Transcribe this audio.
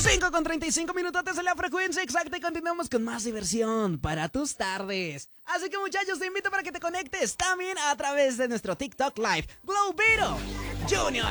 5:35 en la frecuencia exacta y continuamos con más diversión para tus tardes. Así que muchachos, te invito para que te conectes también a través de nuestro TikTok Live. Globito Junior